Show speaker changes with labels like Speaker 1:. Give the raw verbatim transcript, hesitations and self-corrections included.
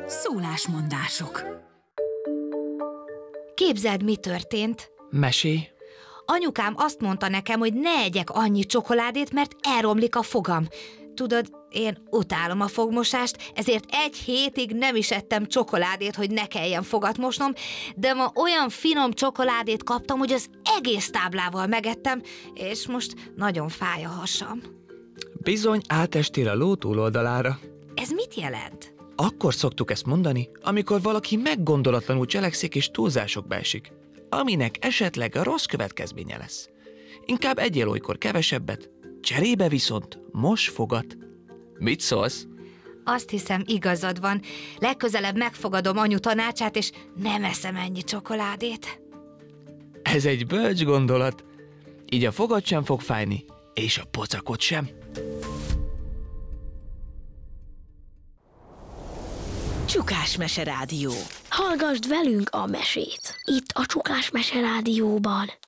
Speaker 1: Szólásmondások.
Speaker 2: Képzeld, mi történt?
Speaker 3: Mesélj.
Speaker 2: Anyukám azt mondta nekem, hogy ne egyek annyi csokoládét, mert elromlik a fogam. Tudod, én utálom a fogmosást, ezért egy hétig nem is ettem csokoládét, hogy ne kelljen fogat mosnom, de ma olyan finom csokoládét kaptam, hogy az egész táblával megettem, és most nagyon fáj a hasam.
Speaker 3: Bizony átestél a ló túloldalára.
Speaker 2: Ez mit jelent?
Speaker 3: Akkor szoktuk ezt mondani, amikor valaki meggondolatlanul cselekszik és túlzásokba esik, aminek esetleg a rossz következménye lesz. Inkább egyél olykor kevesebbet, cserébe viszont mos fogat. Mit szólsz?
Speaker 2: Azt hiszem, igazad van. Legközelebb megfogadom anyu tanácsát, és nem eszem ennyi csokoládét.
Speaker 3: Ez egy bölcs gondolat. Így a fogad sem fog fájni, és a pocakod sem.
Speaker 1: Csukás Mese Rádió.
Speaker 4: Hallgasd velünk a mesét, itt a Csukás Mese Rádióban.